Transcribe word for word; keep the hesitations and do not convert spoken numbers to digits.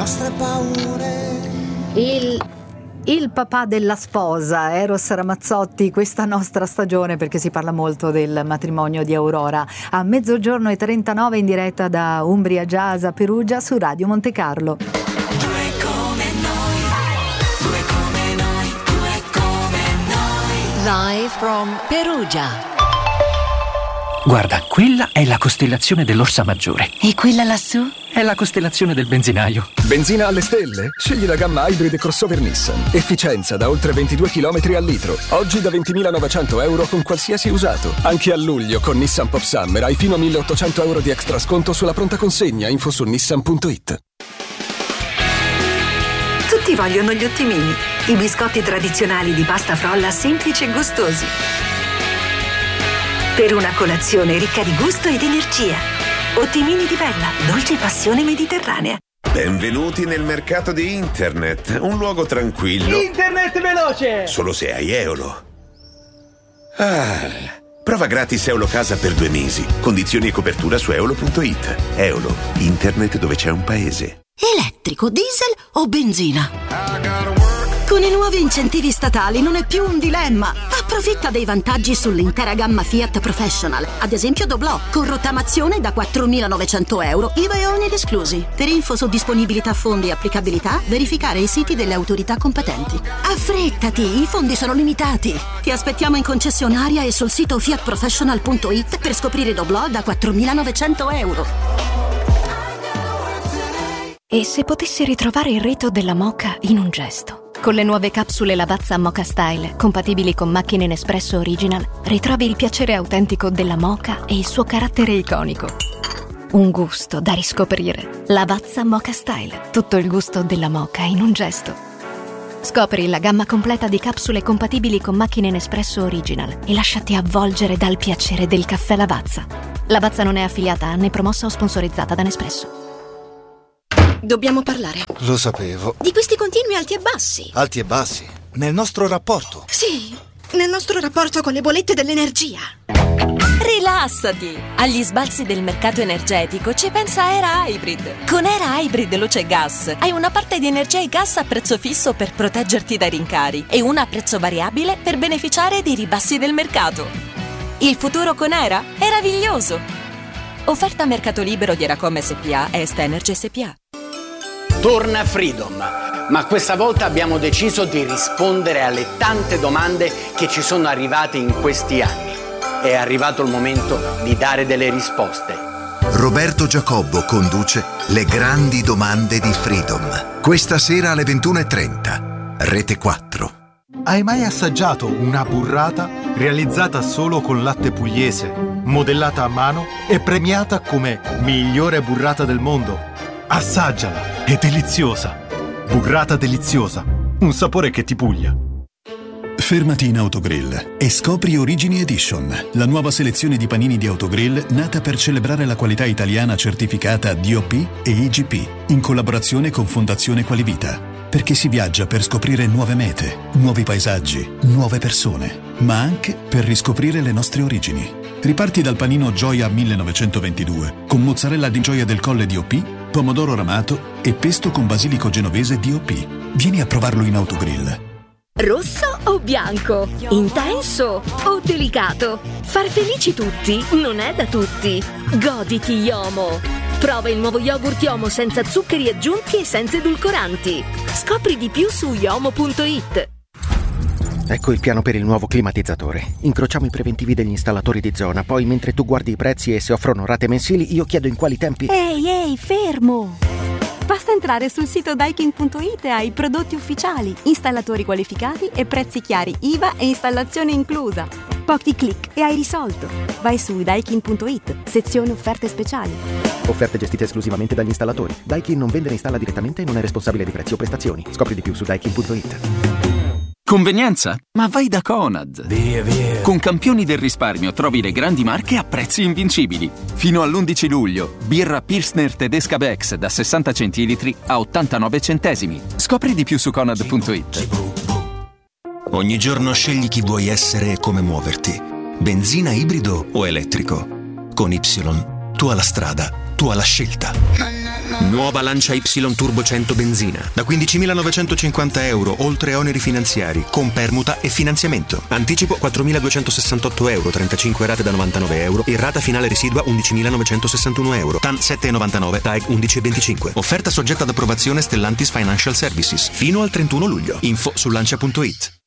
nostre paure. Il... Il papà della sposa, Eros Ramazzotti, questa nostra stagione, perché si parla molto del matrimonio di Aurora, a mezzogiorno e trentanove in diretta da Umbria Jazz a Perugia su Radio Monte Carlo. Due come noi, due come noi, due come noi. Live from Perugia. Guarda, quella è la costellazione dell'Orsa Maggiore. E quella lassù? È la costellazione del benzinaio. Benzina alle stelle? Scegli la gamma Hybrid crossover Nissan. Efficienza da oltre ventidue chilometri al litro. Oggi da ventimilanovecento euro con qualsiasi usato. Anche a luglio con Nissan Pop Summer hai fino a milleottocento euro di extra sconto sulla pronta consegna. Info su nissan punto it. Tutti vogliono gli ottimini, i biscotti tradizionali di pasta frolla semplici e gustosi. Per una colazione ricca di gusto ed energia. Ottimini di Vella, dolce passione mediterranea. Benvenuti nel mercato di internet, un luogo tranquillo. Internet veloce! Solo se hai Eolo. Ah, prova gratis Eolo Casa per due mesi. Condizioni e copertura su eolo punto it. Eolo, internet dove c'è un paese. Elettrico, diesel o benzina? Con i nuovi incentivi statali non è più un dilemma. Approfitta dei vantaggi sull'intera gamma Fiat Professional. Ad esempio Doblò, con rottamazione da quattromilanovecento euro, I V A e oneri esclusi. Per info su disponibilità fondi e applicabilità, verificare i siti delle autorità competenti. Affrettati, i fondi sono limitati. Ti aspettiamo in concessionaria e sul sito fiat professional punto it per scoprire Doblò da quattromilanovecento euro. E se potessi ritrovare il rito della moka in un gesto? Con le nuove capsule Lavazza Moka Style, compatibili con macchine Nespresso Original, ritrovi il piacere autentico della moka e il suo carattere iconico. Un gusto da riscoprire. Lavazza Moka Style, tutto il gusto della moka in un gesto. Scopri la gamma completa di capsule compatibili con macchine Nespresso Original e lasciati avvolgere dal piacere del caffè Lavazza. Lavazza non è affiliata né promossa o sponsorizzata da Nespresso. Dobbiamo parlare. Lo sapevo. Di questi continui alti e bassi. Alti e bassi? Nel nostro rapporto? Sì, nel nostro rapporto con le bollette dell'energia. Rilassati! Agli sbalzi del mercato energetico ci pensa Era Hybrid. Con Era Hybrid Luce Gas hai una parte di energia e gas a prezzo fisso per proteggerti dai rincari e una a prezzo variabile per beneficiare dei ribassi del mercato. Il futuro con Era è meraviglioso! Offerta a mercato libero di Eracom S P A e Est Energy S P A. Torna Freedom, ma questa volta abbiamo deciso di rispondere alle tante domande che ci sono arrivate in questi anni. È arrivato il momento di dare delle risposte. Roberto Giacobbo conduce Le grandi domande di Freedom. Questa sera alle ventuno e trenta, Rete quattro. Hai mai assaggiato una burrata realizzata solo con latte pugliese, modellata a mano e premiata come migliore burrata del mondo? Assaggiala, è deliziosa. Burrata deliziosa, un sapore che ti puglia. Fermati in Autogrill e scopri Origini Edition, la nuova selezione di panini di Autogrill nata per celebrare la qualità italiana certificata D O P e I G P, in collaborazione con Fondazione Qualivita. Perché si viaggia per scoprire nuove mete, nuovi paesaggi, nuove persone, ma anche per riscoprire le nostre origini. Riparti dal panino Gioia millenovecentoventidue, con mozzarella di Gioia del Colle D O P, pomodoro ramato e pesto con basilico genovese D O P. Vieni a provarlo in Autogrill. Rosso o bianco? Intenso o delicato? Far felici tutti non è da tutti. Goditi Yomo. Prova il nuovo yogurt Yomo senza zuccheri aggiunti e senza edulcoranti. Scopri di più su yomo punto it. Ecco il piano per il nuovo climatizzatore. Incrociamo i preventivi degli installatori di zona, poi mentre tu guardi i prezzi e se offrono rate mensili, io chiedo in quali tempi... Ehi, ehi, fermo! Basta entrare sul sito daikin punto it e hai prodotti ufficiali, installatori qualificati e prezzi chiari, I V A e installazione inclusa. Pochi click e hai risolto. Vai su daikin punto it, sezione offerte speciali. Offerte gestite esclusivamente dagli installatori. Daikin non vende e installa direttamente e non è responsabile di prezzi o prestazioni. Scopri di più su daikin punto it. Convenienza? Ma vai da Conad! Via, via. Con campioni del risparmio trovi le grandi marche a prezzi invincibili. Fino all'undici luglio, birra Pilsner tedesca Bex da sessanta centilitri a ottantanove centesimi. Scopri di più su conad punto it. Ogni giorno scegli chi vuoi essere e come muoverti. Benzina, ibrido o elettrico. Con Y, tu alla strada, tua la scelta. Nuova Lancia Y Turbo cento benzina da quindicimilanovecentocinquanta euro, oltre oneri finanziari, con permuta e finanziamento. Anticipo quattromiladuecentosessantotto euro, trentacinque rate da novantanove euro e rata finale residua undicimilanovecentosessantuno euro. T A N sette virgola novantanove, T A E G undici virgola venticinque. Offerta soggetta ad approvazione Stellantis Financial Services fino al trentuno luglio. Info su lancia punto it.